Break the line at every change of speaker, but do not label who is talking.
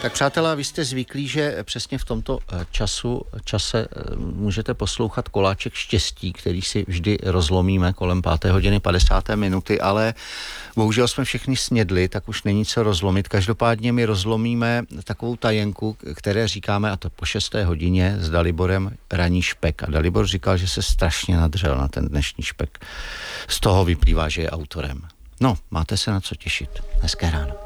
Tak přátelé, vy jste zvyklí, že přesně v tomto čase můžete poslouchat Koláček štěstí, který si vždy rozlomíme kolem 5:50, ale bohužel jsme všichni snědli, tak už není co rozlomit. Každopádně my rozlomíme takovou tajenku, které říkáme, a to po 6. hodině, s Daliborem ranní špek. A Dalibor říkal, že se strašně nadřel na ten dnešní špek. Z toho vyplývá, že je autorem. No, máte se na co těšit. Hezké ráno.